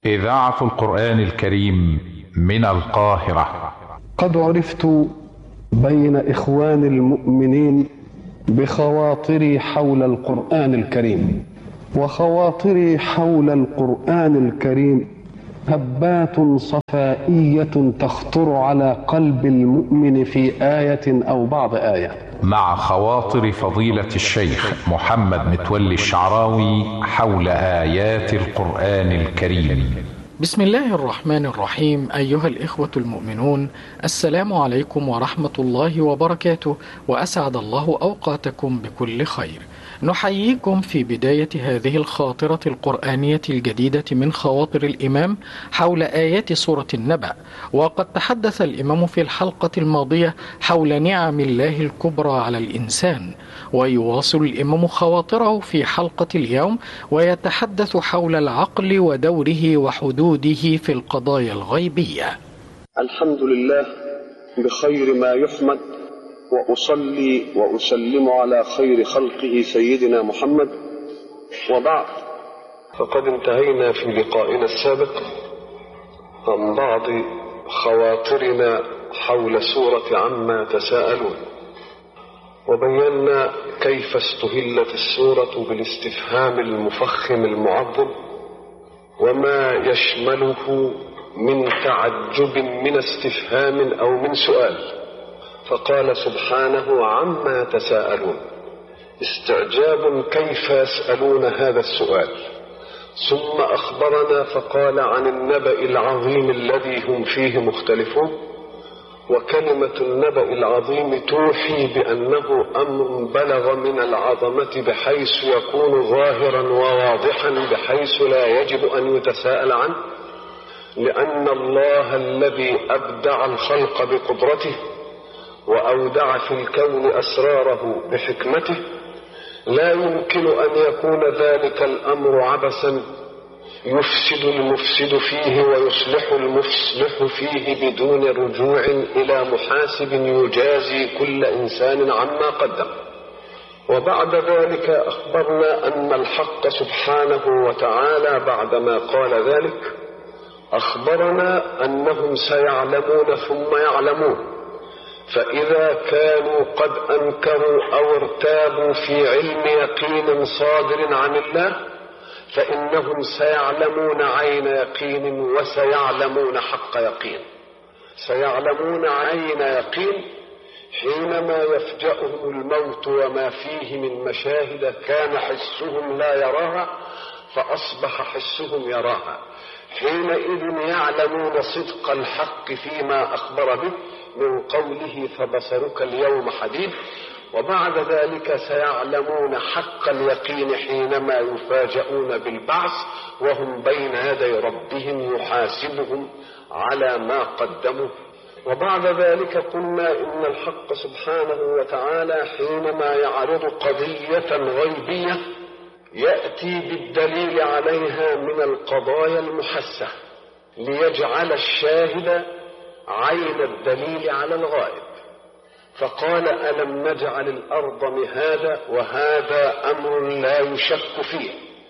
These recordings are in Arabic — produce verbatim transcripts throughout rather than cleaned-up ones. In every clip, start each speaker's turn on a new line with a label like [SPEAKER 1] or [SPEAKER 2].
[SPEAKER 1] إذاعة القرآن الكريم من القاهرة.
[SPEAKER 2] قد عرفت بين إخوان المؤمنين بخواطري حول القرآن الكريم، وخواطري حول القرآن الكريم هبات صفائية تخطر على قلب المؤمن في آية أو بعض آية.
[SPEAKER 1] مع خواطر فضيلة الشيخ محمد متولي الشعراوي حول آيات القرآن الكريم.
[SPEAKER 3] بسم الله الرحمن الرحيم. أيها الإخوة المؤمنون، السلام عليكم ورحمة الله وبركاته، وأسعد الله أوقاتكم بكل خير. نحييكم في بداية هذه الخاطرة القرآنية الجديدة من خواطر الإمام حول آيات سورة النبأ. وقد تحدث الإمام في الحلقة الماضية حول نعم الله الكبرى على الإنسان، ويواصل الإمام خواطره في حلقة اليوم ويتحدث حول العقل ودوره وحدوده في القضايا الغيبية.
[SPEAKER 2] الحمد لله بخير ما يحمد، وأصلي وأسلم على خير خلقه سيدنا محمد، وبعد، فقد انتهينا في لقائنا السابق عن بعض خواطرنا حول سورة عما تساءلون، وبينا كيف استهلت السورة بالاستفهام المفخم المعظم وما يشمله من تعجب من استفهام أو من سؤال. فقال سبحانه عما تساءلون، استعجاب كيف يسألون هذا السؤال. ثم أخبرنا فقال عن النبأ العظيم الذي هم فيه مختلفون، وكلمة النبأ العظيم توحي بأنه أمر بلغ من العظمة بحيث يكون ظاهرا وواضحا بحيث لا يجب أن يتساءل عنه، لأن الله الذي أبدع الخلق بقدرته وأودع في الكون أسراره بحكمته لا يمكن أن يكون ذلك الأمر عبثا يفسد المفسد فيه ويصلح المصلح فيه بدون رجوع إلى محاسب يجازي كل إنسان عما قدم. وبعد ذلك أخبرنا أن الحق سبحانه وتعالى بعدما قال ذلك أخبرنا أنهم سيعلمون ثم يعلمون. فإذا كانوا قد أنكروا أو ارتابوا في علم يقين صادر عن الله، فإنهم سيعلمون عين يقين وسيعلمون حق يقين. سيعلمون عين يقين حينما يفجأهم الموت وما فيه من مشاهد كان حسهم لا يراها فأصبح حسهم يراها. حينئذ يعلمون صدق الحق فيما أخبر به من قوله فبصرك اليوم حديد. وبعد ذلك سيعلمون حق اليقين حينما يفاجؤون بالبعث وهم بين يدي ربهم يحاسبهم على ما قدموا. وبعد ذلك قلنا إن الحق سبحانه وتعالى حينما يعرض قضية غيبية يأتي بالدليل عليها من القضايا المحسة ليجعل الشاهد عين الدليل على الغائب. فقال ألم نجعل الأرض مهادا، وهذا أمر لا يشك فيه،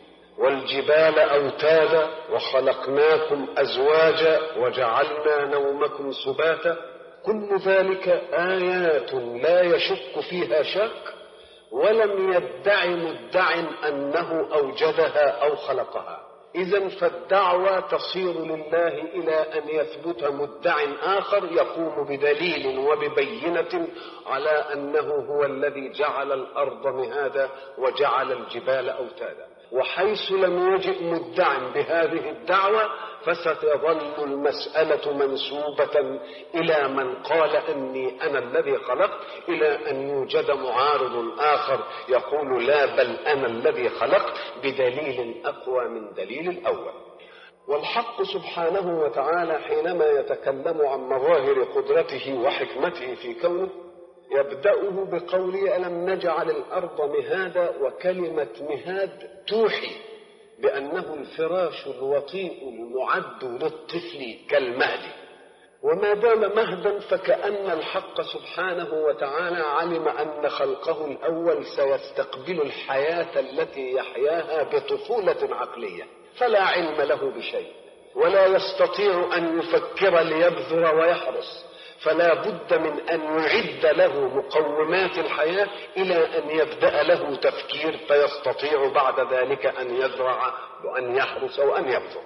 [SPEAKER 2] والجبال أوتادا وخلقناكم أزواجا وجعلنا نومكم سباتا. كل ذلك آيات لا يشك فيها شاك، ولم يدع مدع أنه أوجدها أو خلقها. إذن فالدعوة تصير لله إلى أن يثبت مدع آخر يقوم بدليل وببينة على أنه هو الذي جعل الأرض مهادا وجعل الجبال أوتادا. وحيث لم يجئ مدع بهذه الدعوة فستظل المسألة منسوبة إلى من قال أني أنا الذي خلقت، إلى أن يوجد معارض آخر يقول لا بل أنا الذي خلقت بدليل أقوى من دليل الأول. والحق سبحانه وتعالى حينما يتكلم عن مظاهر قدرته وحكمته في كونه يبدأه بقوله ألم نجعل الأرض مهادا، وكلمة مهاد توحي بأنه الفراش الوطيء المعد للطفل كالمهد. وما دام مهدا فكأن الحق سبحانه وتعالى علم أن خلقه الأول سيستقبل الحياة التي يحياها بطفولة عقلية، فلا علم له بشيء. ولا يستطيع أن يفكر ليبذر ويحرص، فلا بد من أن يعد له مقومات الحياة إلى أن يبدأ له تفكير فيستطيع بعد ذلك أن يزرع وأن يحرس وأن يبذر.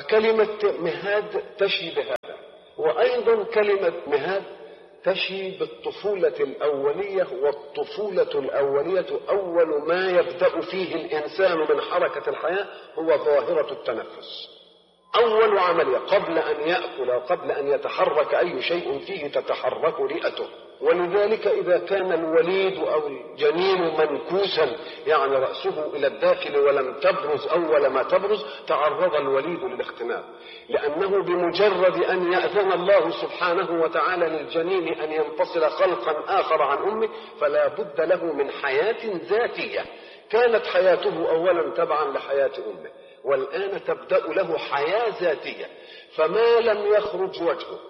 [SPEAKER 2] فكلمة مهاد تشي بهذا، وأيضا كلمة مهاد تشي بالطفولة الأولية، والطفولة الأولية أول ما يبدأ فيه الإنسان من حركة الحياة هو ظاهرة التنفس. أول عملية قبل أن يأكل وقبل أن يتحرك أي شيء فيه تتحرك رئته. ولذلك إذا كان الوليد أو الجنين منكوسا يعني رأسه إلى الداخل ولم تبرز أول ما تبرز تعرض الوليد للاختناق، لأنه بمجرد أن يأذن الله سبحانه وتعالى للجنين أن ينفصل خلقا آخر عن أمه فلا بد له من حياة ذاتية. كانت حياته أولا تبعا لحياة أمه، والآن تبدأ له حياة ذاتية. فما لم يخرج وجهه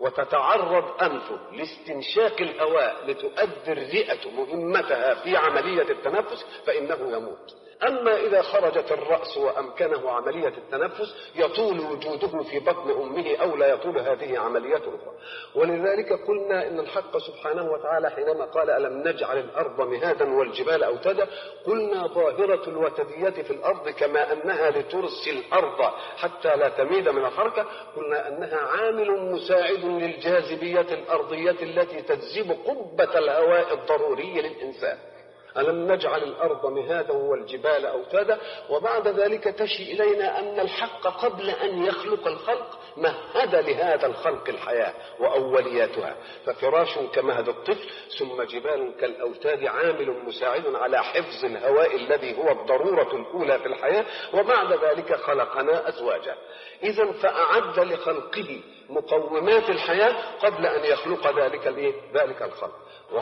[SPEAKER 2] وتتعرض أنفه لاستنشاق الهواء لتؤدي الرئة مهمتها في عملية التنفس فإنه يموت. أما إذا خرجت الرأس وأمكنه عملية التنفس يطول وجوده في بطن أمه أو لا يطول هذه عمليته. ولذلك قلنا إن الحق سبحانه وتعالى حينما قال ألم نجعل الأرض مهادا والجبال أوتادا، قلنا ظاهرة الوتدية في الأرض كما أنها لترسي الأرض حتى لا تميد من الحركة، قلنا أنها عامل مساعد للجاذبية الأرضية التي تجذب قبة الهواء الضروري للإنسان. ألم نجعل الأرض مهادا والجبال أوتادا. وبعد ذلك تشي إلينا أن الحق قبل أن يخلق الخلق مهد لهذا الخلق الحياة وأولياتها، ففراش كمهد الطفل ثم جبال كالأوتاد عامل مساعد على حفظ الهواء الذي هو الضرورة الأولى في الحياة. وبعد ذلك خلقنا أزواجا. إذن فأعد لخلقه مقومات الحياة قبل أن يخلق ذلك ذلك الخلق.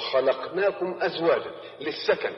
[SPEAKER 2] وخلقناكم أزواجا للسكن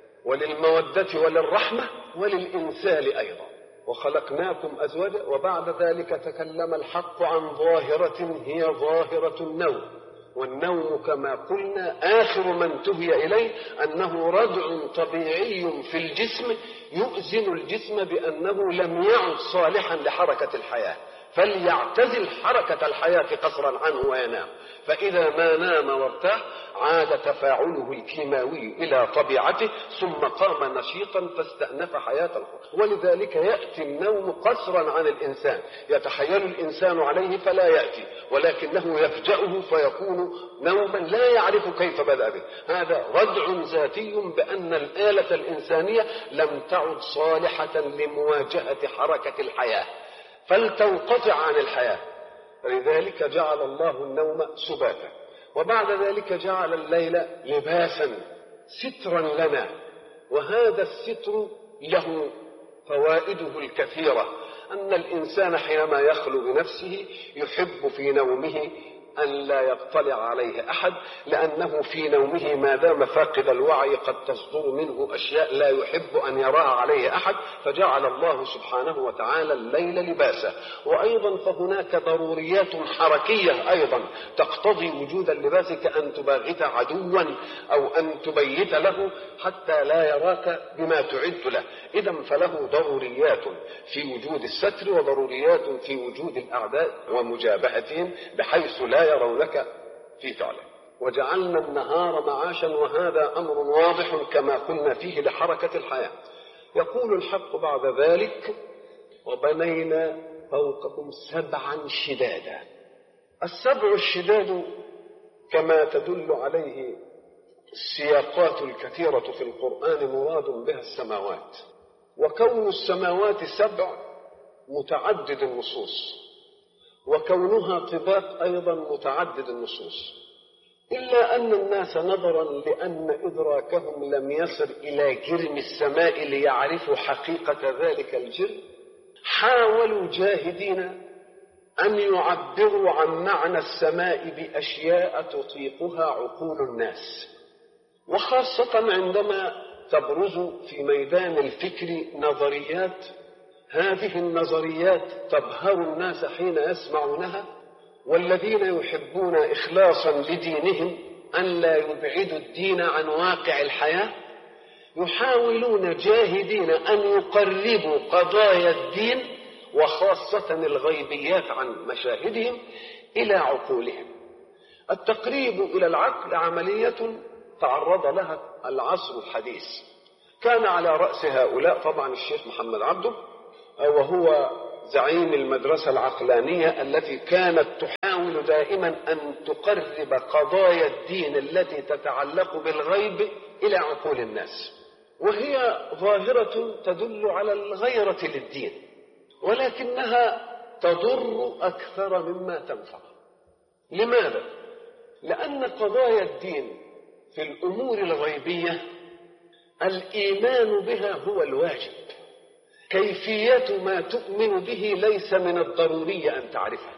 [SPEAKER 2] وللمودة وللرحمة وللإنسال أيضا. وخلقناكم أزواجا. وبعد ذلك تكلم الحق عن ظاهرة هي ظاهرة النوم. والنوم كما قلنا آخر ما انتهي إليه أنه ردع طبيعي في الجسم يؤذن الجسم بأنه لم يعد صالحا لحركة الحياة، فليعتزل حركة الحياة قصرا عنه وينام. فإذا ما نام وارتاح عاد تفاعله الكيماوي إلى طبيعته ثم قام نشيطا فاستأنف حياة الخلق. ولذلك يأتي النوم قصرا عن الإنسان، يتحيل الإنسان عليه فلا يأتي، ولكنه يفجأه فيكون نوما لا يعرف كيف بدأ به. هذا ردع ذاتي بأن الآلة الإنسانية لم تعد صالحة لمواجهة حركة الحياة فلتنقطع عن الحياة. لذلك جعل الله النوم سباتا، وبعد ذلك جعل الليل لباسا سترا لنا. وهذا الستر له فوائده الكثيرة، أن الإنسان حينما يخلو بنفسه يحب في نومه أن لا يطلع عليه أحد، لأنه في نومه ما دام فاقد الوعي قد تصدر منه أشياء لا يحب أن يراها عليه أحد، فجعل الله سبحانه وتعالى الليل لباسا. وأيضا فهناك ضروريات حركية أيضا تقتضي وجود اللباس، كأن تباغت عدوا أو أن تبيت له حتى لا يراك بما تعد له. إذن فله ضروريات في وجود الستر وضروريات في وجود الأعداء ومجابهتهم بحيث لا يرونك في فعله. وجعلنا النهار معاشا، وهذا أمر واضح كما قلنا فيه لحركة الحياة. يقول الحق بعد ذلك وبنينا فوقكم سبعا شدادا. السبع الشداد كما تدل عليه السياقات الكثيرة في القرآن مراد بها السماوات، وكون السماوات سبع متعدد النصوص، وكونها طباق أيضا متعدد النصوص، إلا أن الناس نظرا لأن إدراكهم لم يصل إلى جرم السماء ليعرفوا حقيقة ذلك الجرم، حاولوا جاهدين أن يعبروا عن معنى السماء بأشياء تطيقها عقول الناس. وخاصة عندما تبرز في ميدان الفكر نظريات، هذه النظريات تبهر الناس حين يسمعونها، والذين يحبون إخلاصا لدينهم أن لا يبعدوا الدين عن واقع الحياة يحاولون جاهدين أن يقربوا قضايا الدين وخاصة الغيبيات عن مشاهدهم إلى عقولهم. التقريب إلى العقل عملية تعرض لها العصر الحديث. كان على رأس هؤلاء طبعا الشيخ محمد عبده، وهو زعيم المدرسة العقلانية التي كانت تحاول دائما أن تقرب قضايا الدين التي تتعلق بالغيب إلى عقول الناس، وهي ظاهرة تدل على الغيرة للدين، ولكنها تضر أكثر مما تنفع. لماذا؟ لأن قضايا الدين في الأمور الغيبية الإيمان بها هو الواجب، كيفية ما تؤمن به ليس من الضروري أن تعرفه.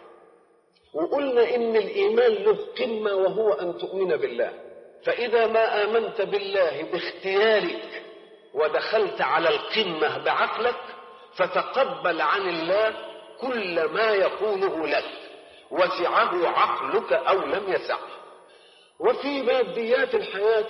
[SPEAKER 2] وقلنا إن الإيمان له قمة وهو أن تؤمن بالله، فإذا ما آمنت بالله باختيارك ودخلت على القمة بعقلك فتقبل عن الله كل ما يقوله لك، وسعه عقلك أو لم يسعه. وفي ماديات الحياة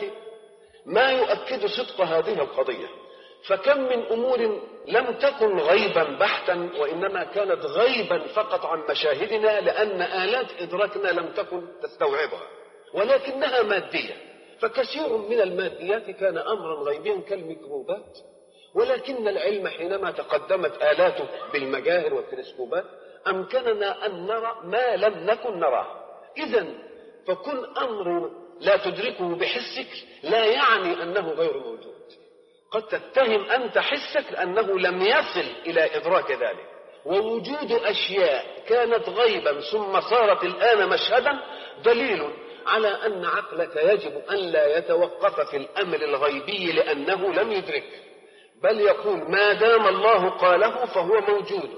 [SPEAKER 2] ما يؤكد صدق هذه القضية، فكم من أمور لم تكن غيبا بحتا، وإنما كانت غيبا فقط عن مشاهدنا لأن آلات إدراكنا لم تكن تستوعبها، ولكنها مادية. فكثير من الماديات كان أمرا غيبيا كالميكروبات، ولكن العلم حينما تقدمت آلاته بالمجاهر والتلسكوبات أمكننا أن نرى ما لم نكن نراه. إذن فكن أمر لا تدركه بحسك لا يعني أنه غير موجود. قد تتهم أنت حسك لأنه لم يصل إلى إدراك ذلك، ووجود أشياء كانت غيبا ثم صارت الآن مشهدا دليل على أن عقلك يجب أن لا يتوقف في الأمر الغيبي لأنه لم يدرك، بل يقول ما دام الله قاله فهو موجود،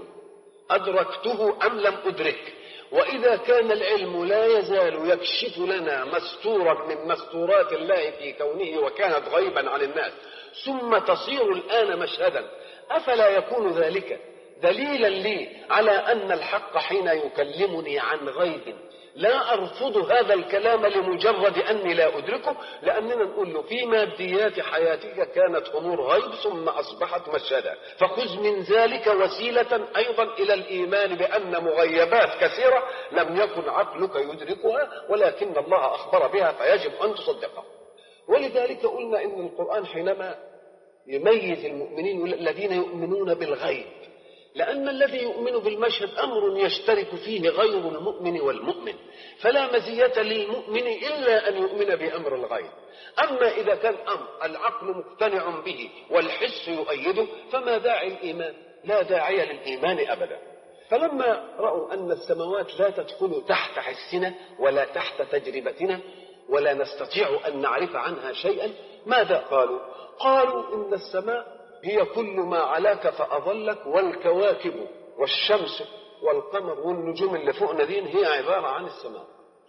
[SPEAKER 2] أدركته أم لم أدرك. وإذا كان العلم لا يزال يكشف لنا مستورا من مستورات الله في كونه وكانت غيبا عن الناس ثم تصير الآن مشهدا، أفلا يكون ذلك دليلا لي على أن الحق حين يكلمني عن غيب لا أرفض هذا الكلام لمجرد أني لا أدركه، لأننا نقول له في ماديات حياتك كانت أمور غيب ثم أصبحت مشهدا، فخذ من ذلك وسيلة أيضا إلى الإيمان بأن مغيبات كثيرة لم يكن عقلك يدركها ولكن الله أخبر بها فيجب أن تصدقها. ولذلك قلنا إن القرآن حينما يميز المؤمنين الذين يؤمنون بالغيب، لأن الذي يؤمن بالمشهد أمر يشترك فيه غير المؤمن والمؤمن، فلا مزية للمؤمن إلا أن يؤمن بأمر الغيب. أما إذا كان أمر العقل مقتنع به والحس يؤيده فما داعي الإيمان؟ لا داعي للإيمان أبدا. فلما رأوا أن السماوات لا تدخل تحت حسنا ولا تحت تجربتنا ولا نستطيع أن نعرف عنها شيئا، ماذا قالوا؟ قالوا إن السماء هي كل ما علاك فأظلك، والكواكب والشمس والقمر والنجوم اللي فوقنا دين هي عبارة عن السماء.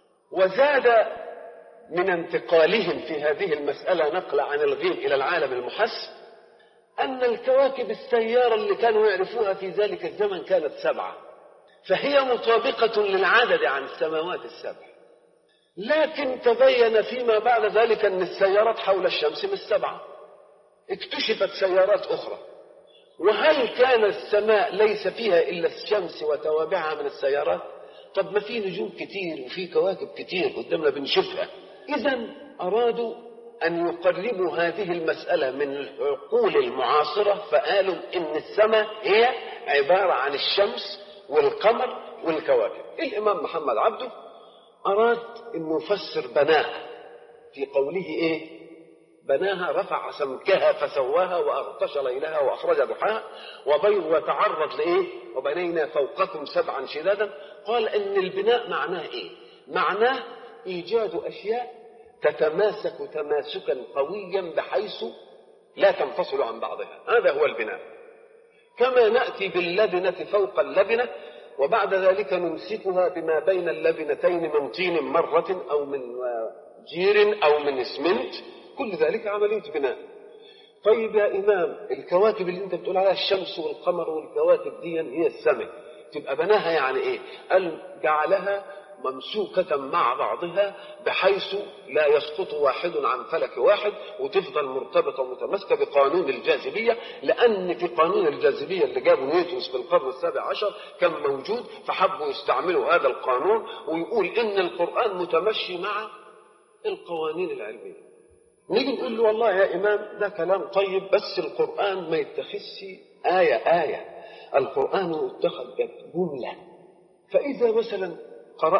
[SPEAKER 2] وزاد من انتقالهم في هذه المسألة نقل عن الغيب إلى العالم المحس أن الكواكب السيارة اللي كانوا يعرفوها في ذلك الزمن كانت سبعة، فهي مطابقة للعدد عن السماوات السبع. لكن تبين فيما بعد ذلك أن السيارات حول الشمس مش سبعة، اكتشفت سيارات أخرى. وهل كان السماء ليس فيها إلا الشمس وتوابعها من السيارات؟ طب ما في نجوم كتير وفي كواكب كتير قدامنا بنشوفها. إذن أرادوا أن يقربوا هذه المسألة من العقول المعاصرة، فقالوا إن السماء هي عبارة عن الشمس والقمر والكواكب. الإمام محمد عبده أراد أن يفسر بناها في قوله إيه؟ بناها رفع سمكها فسواها وأغطش ليلها وأخرج ضحاها وبيض وتعرض لإيه؟ وبنينا فوقكم سبعا شدادا. قال أن البناء معناه إيه؟ معناه إيجاد أشياء تتماسك تماسكا قويا بحيث لا تنفصل عن بعضها، هذا هو البناء. كما نأتي باللبنة فوق اللبنة وبعد ذلك نمسكها بما بين اللبنتين من طين مرة أو من جير أو من اسمنت، كل ذلك عملية بناء. طيب يا إمام، الكواكب اللي انت بتقول عليها الشمس والقمر والكواكب دي هي السماء، تبقى بناها يعني ايه؟ قال جعلها ممسوكة مع بعضها بحيث لا يسقط واحد عن فلك واحد، وتفضل مرتبطة ومتماسكة بقانون الجاذبية، لأن في قانون الجاذبية اللي جابه نيوتن في القرن السابع عشر كان موجود، فحبوا يستعملوا هذا القانون ويقول إن القرآن متمشي مع القوانين العلمية. نيجي نقول له والله يا إمام ده كلام طيب، بس القرآن ما يتخذش آية آية، القرآن يتخذ جملة. فإذا مثلا